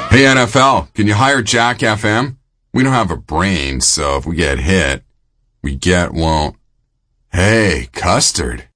Hey NFL, can you hire Jack FM? We don't have a brain, so if we get hit, we get won't. Hey, Custard,